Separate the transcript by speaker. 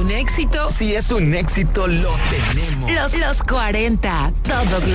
Speaker 1: un éxito?
Speaker 2: Si es un éxito, lo tenemos.
Speaker 1: Los 40, todos